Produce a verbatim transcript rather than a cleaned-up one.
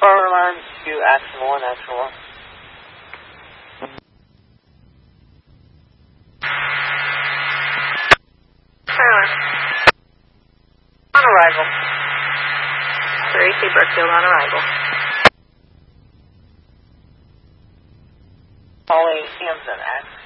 Power line to action one, action one. Power. On arrival. three C Brookfield on arrival. Calling Hampton, action.